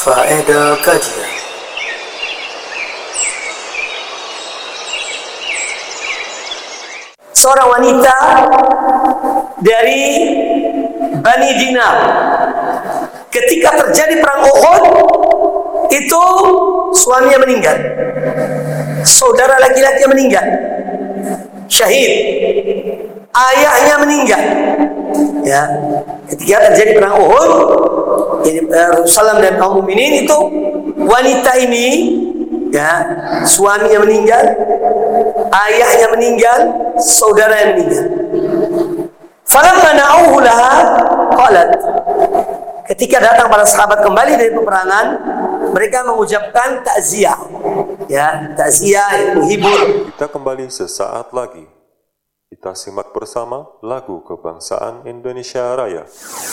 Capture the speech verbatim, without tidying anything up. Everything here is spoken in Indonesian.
Faedah kajian. Seorang wanita dari Bani Dinar, ketika terjadi perang Uhud, itu suaminya meninggal, saudara laki-laki meninggal, syahid, ayahnya meninggal. Ya, ketika terjadi perang Uhud, Rasulullah dan kaum mukminin itu, wanita ini, ya, suaminya meninggal, ayahnya meninggal, saudara yang meninggal. Falamma na'uhu laha qalat, ketika datang para sahabat kembali dari peperangan, mereka mengucapkan takziah, ya, takziah, menghibur. Kita kembali sesaat lagi. Kita simak bersama lagu kebangsaan Indonesia Raya.